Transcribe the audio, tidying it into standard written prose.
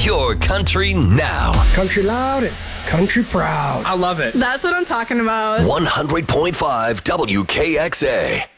Pure country now. Country loud and country proud. I love it. That's what I'm talking about. 100.5 WKXA.